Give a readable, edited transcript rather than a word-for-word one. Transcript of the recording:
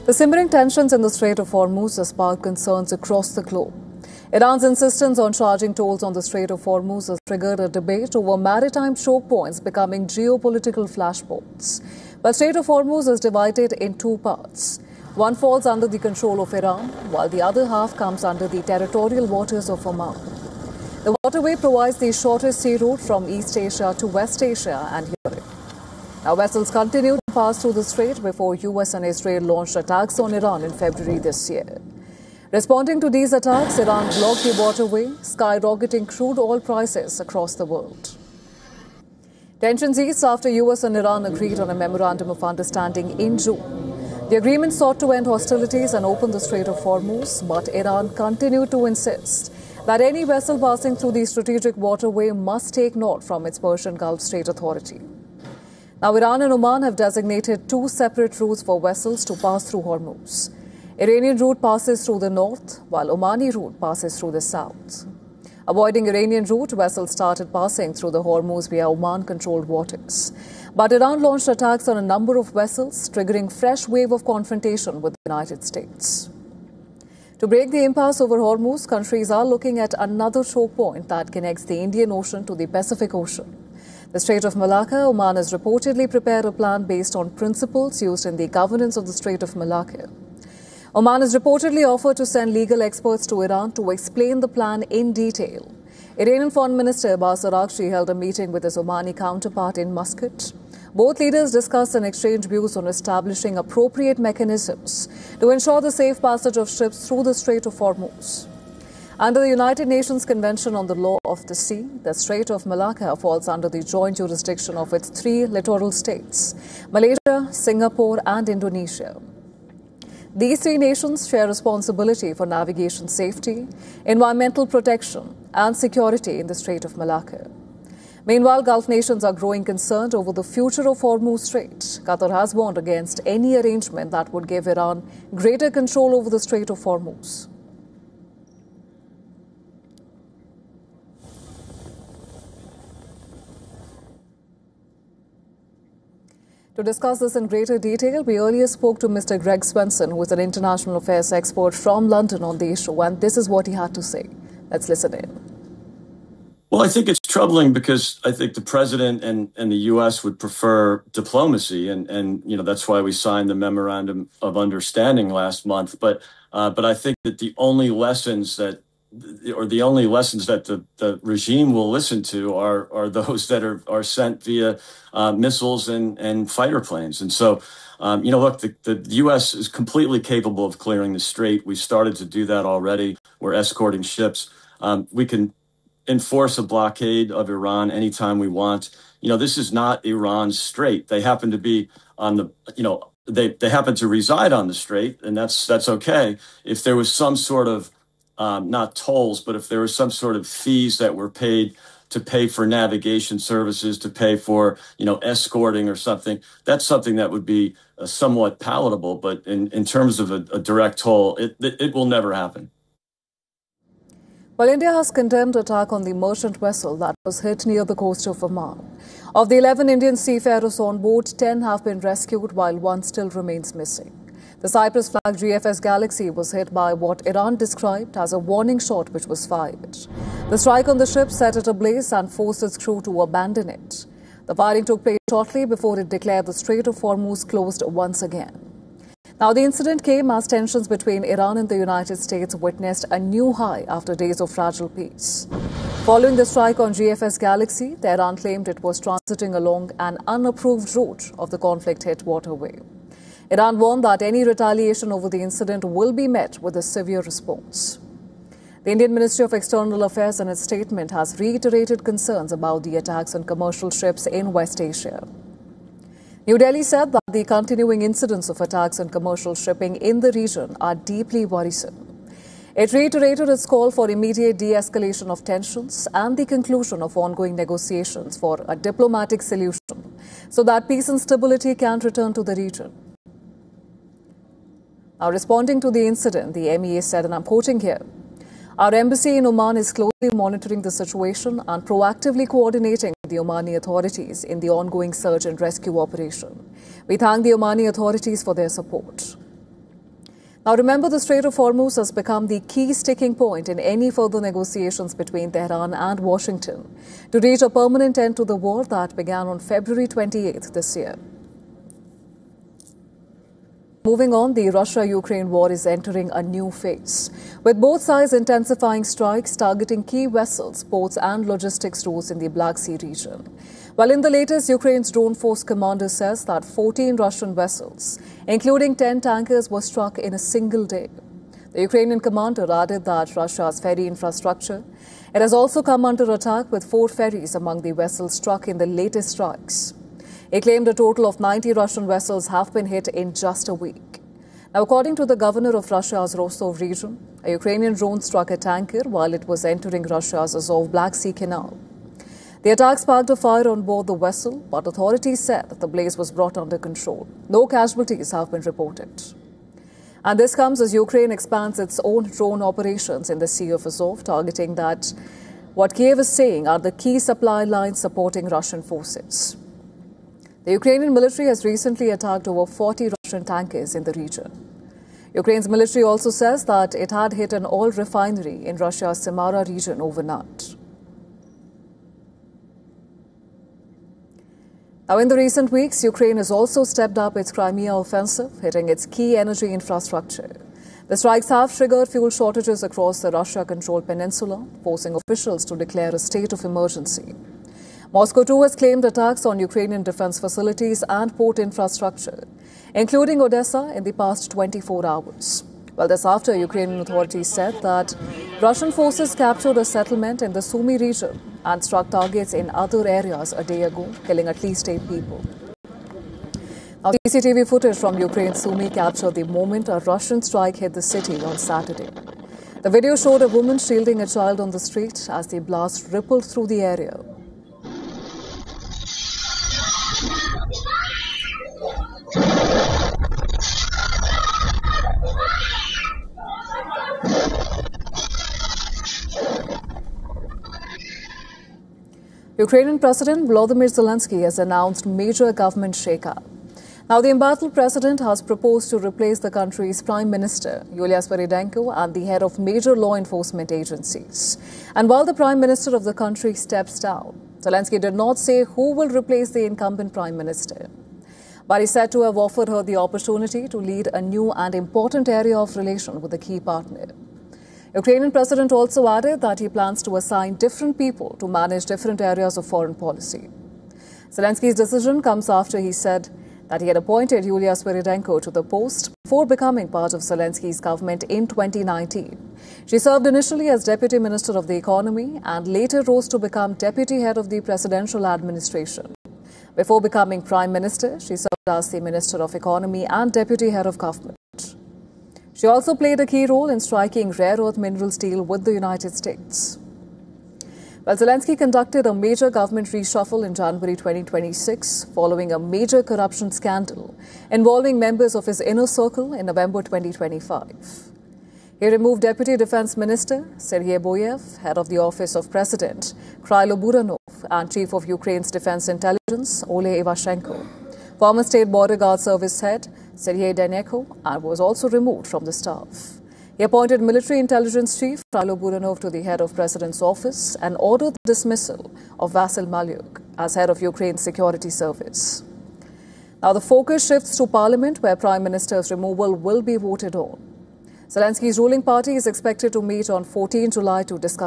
The simmering tensions in the Strait of Hormuz have sparked concerns across the globe. Iran's insistence on charging tolls on the Strait of Hormuz has triggered a debate over maritime choke points becoming geopolitical flashpoints. But Strait of Hormuz is divided in two parts. One falls under the control of Iran, while the other half comes under the territorial waters of Oman. The waterway provides the shortest sea route from East Asia to West Asia and Europe. Now, vessels continue to pass through the strait before US and Israel launched attacks on Iran in February this year. Responding to these attacks, Iran blocked the waterway, skyrocketing crude oil prices across the world. Tensions eased after US and Iran agreed on a memorandum of understanding in June. The agreement sought to end hostilities and open the Strait of Hormuz, but Iran continued to insist that any vessel passing through the strategic waterway must take note from its Persian Gulf State Authority. Now, Iran and Oman have designated two separate routes for vessels to pass through Hormuz. Iranian route passes through the north, while Omani route passes through the south. Avoiding Iranian route, vessels started passing through the Hormuz via Oman-controlled waters. But Iran launched attacks on a number of vessels, triggering fresh wave of confrontation with the United States. To break the impasse over Hormuz, countries are looking at another choke point that connects the Indian Ocean to the Pacific Ocean. The Strait of Malacca, Oman has reportedly prepared a plan based on principles used in the governance of the Strait of Malacca. Oman has reportedly offered to send legal experts to Iran to explain the plan in detail. Iranian Foreign Minister Abbas Araghchi held a meeting with his Omani counterpart in Muscat. Both leaders discussed and exchanged views on establishing appropriate mechanisms to ensure the safe passage of ships through the Strait of Hormuz. Under the United Nations Convention on the Law of the Sea, the Strait of Malacca falls under the joint jurisdiction of its three littoral states, Malaysia, Singapore and Indonesia. These three nations share responsibility for navigation safety, environmental protection and security in the Strait of Malacca. Meanwhile, Gulf nations are growing concerned over the future of Hormuz Strait. Qatar has warned against any arrangement that would give Iran greater control over the Strait of Hormuz. To discuss this in greater detail, we earlier spoke to Mr. Greg Swenson, who is an international affairs expert from London on the issue, and this is what he had to say. Let's listen in. Well, I think it's troubling because I think the president and the U.S. would prefer diplomacy, and that's why we signed the memorandum of understanding last month. But I think that the only lessons that the regime will listen to are those that are sent via missiles and fighter planes. And so, look, the U.S. is completely capable of clearing the strait. We started to do that already. We're escorting ships. We can enforce a blockade of Iran anytime we want. This is not Iran's strait. They happen to be on the, they happen to reside on the strait, and that's okay. If there was some sort of not tolls, but if there was some sort of fees that were paid to pay for navigation services, to pay for, escorting or something, that's something that would be somewhat palatable. But in terms of a direct toll, it will never happen. Well, India has condemned attack on the merchant vessel that was hit near the coast of Oman. Of the 11 Indian seafarers on board, 10 have been rescued while one still remains missing. The Cyprus-flagged GFS Galaxy was hit by what Iran described as a warning shot which was fired. The strike on the ship set it ablaze and forced its crew to abandon it. The firing took place shortly before it declared the Strait of Hormuz closed once again. Now, the incident came as tensions between Iran and the United States witnessed a new high after days of fragile peace. Following the strike on GFS Galaxy, Tehran claimed it was transiting along an unapproved route of the conflict-hit waterway. Iran warned that any retaliation over the incident will be met with a severe response. The Indian Ministry of External Affairs in its statement has reiterated concerns about the attacks on commercial ships in West Asia. New Delhi said that the continuing incidents of attacks on commercial shipping in the region are deeply worrisome. It reiterated its call for immediate de-escalation of tensions and the conclusion of ongoing negotiations for a diplomatic solution so that peace and stability can return to the region. Now, responding to the incident, the MEA said, and I'm quoting here, "Our embassy in Oman is closely monitoring the situation and proactively coordinating with the Omani authorities in the ongoing search and rescue operation. We thank the Omani authorities for their support." Now remember, the Strait of Hormuz has become the key sticking point in any further negotiations between Tehran and Washington to reach a permanent end to the war that began on February 28th this year. Moving on, the Russia-Ukraine war is entering a new phase, with both sides intensifying strikes targeting key vessels, ports and logistics routes in the Black Sea region. While in the latest, Ukraine's drone force commander says that 14 Russian vessels, including 10 tankers, were struck in a single day. The Ukrainian commander added that Russia's ferry infrastructure, it has also come under attack, with 4 ferries among the vessels struck in the latest strikes. He claimed a total of 90 Russian vessels have been hit in just a week. Now, according to the governor of Russia's Rostov region, a Ukrainian drone struck a tanker while it was entering Russia's Azov Black Sea Canal. The attack sparked a fire on board the vessel, but authorities said that the blaze was brought under control. No casualties have been reported. And this comes as Ukraine expands its own drone operations in the Sea of Azov, targeting that what Kiev is saying are the key supply lines supporting Russian forces. The Ukrainian military has recently attacked over 40 Russian tankers in the region. Ukraine's military also says that it had hit an oil refinery in Russia's Samara region overnight. Now, in the recent weeks, Ukraine has also stepped up its Crimea offensive, hitting its key energy infrastructure. The strikes have triggered fuel shortages across the Russia-controlled peninsula, forcing officials to declare a state of emergency. Moscow too has claimed attacks on Ukrainian defense facilities and port infrastructure, including Odessa, in the past 24 hours. Well, this after Ukrainian authorities said that Russian forces captured a settlement in the Sumy region and struck targets in other areas a day ago, killing at least 8 people. Now, CCTV footage from Ukraine's Sumy captured the moment a Russian strike hit the city on Saturday. The video showed a woman shielding a child on the street as the blast rippled through the area. Ukrainian President Volodymyr Zelensky has announced major government shakeup. Now, the embattled president has proposed to replace the country's Prime Minister, Yulia Sviridenko, and the head of major law enforcement agencies. And while the Prime Minister of the country steps down, Zelensky did not say who will replace the incumbent Prime Minister. But he said to have offered her the opportunity to lead a new and important area of relation with a key partner. Ukrainian president also added that he plans to assign different people to manage different areas of foreign policy. Zelensky's decision comes after he said that he had appointed Yulia Sviridenko to the post before becoming part of Zelensky's government in 2019. She served initially as Deputy Minister of the Economy and later rose to become Deputy Head of the Presidential Administration. Before becoming Prime Minister, she served as the Minister of Economy and Deputy Head of Government. She also played a key role in striking rare earth minerals deal with the United States. Well, Zelensky conducted a major government reshuffle in January 2026 following a major corruption scandal involving members of his inner circle in November 2025. He removed Deputy Defense Minister Sergei Boyev, head of the Office of President Krylo Budanov, and Chief of Ukraine's Defense Intelligence Ole Ivashenko. Former State Border Guard Service head Sergei Daneyko was also removed from the staff. He appointed Military Intelligence Chief Krylo Budanov to the head of President's office and ordered the dismissal of Vasyl Malyuk as head of Ukraine's security service. Now the focus shifts to Parliament, where Prime Minister's removal will be voted on. Zelensky's ruling party is expected to meet on 14 July to discuss